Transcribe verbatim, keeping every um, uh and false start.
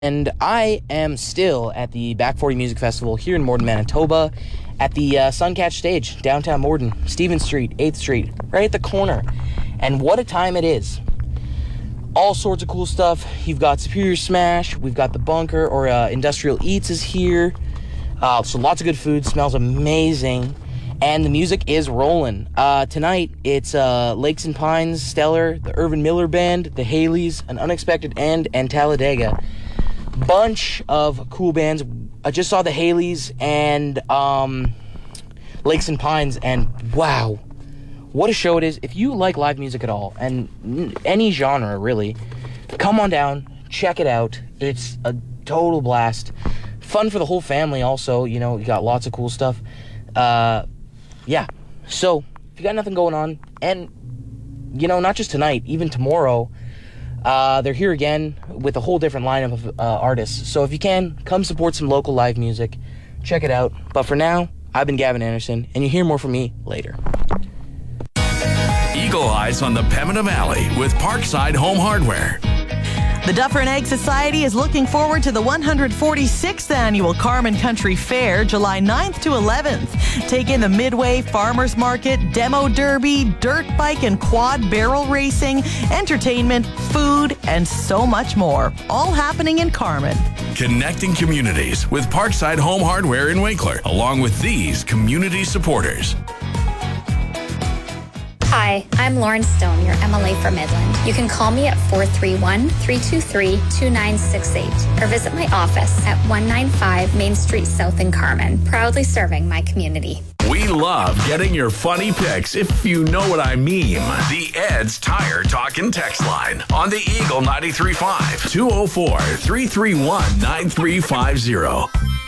And I am still at the Back forty Music Festival here in Morden, Manitoba, at the uh, Suncatch stage, downtown Morden, Stevens Street, eighth Street, right at the corner. And what a time it is. All sorts of cool stuff. You've got Superior Smash, we've got The Bunker, or uh, Industrial Eats is here. Uh, so lots of good food, smells amazing. And the music is rolling. Uh, tonight, it's uh, Lakes and Pines, Stellar, the Irvin Miller Band, the Haleys, An Unexpected End, and Talladega. Bunch of cool bands. I just saw the Haleys and um, Lakes and Pines, and wow, what a show it is. If you like live music at all, and any genre really, come on down, check it out. It's a total blast. Fun for the whole family also, you know, you got lots of cool stuff. Uh, yeah, so if you got nothing going on, and, you know, not just tonight, even tomorrow, Uh, they're here again with a whole different lineup of uh, artists. So if you can, come support some local live music. Check it out. But for now, I've been Gavin Anderson, and you hear more from me later. Eagle Eyes on the Pembina Valley with Parkside Home Hardware. The Dufferin Egg Society is looking forward to the one hundred forty-sixth Annual Carman Country Fair, July ninth to eleventh. Take in the Midway Farmers Market, Demo Derby, dirt bike and quad barrel racing, entertainment, food, and so much more. All happening in Carman. Connecting communities with Parkside Home Hardware in Winkler, along with these community supporters. Hi, I'm Lauren Stone, your M L A for Midland. You can call me at four three one, three two three, two nine six eight or visit my office at one ninety-five Main Street South in Carman, proudly serving my community. We love getting your funny pics, if you know what I mean. The Ed's Tire Talk and Text line on the Eagle ninety-three point five, two oh four, three three one, nine three five zero.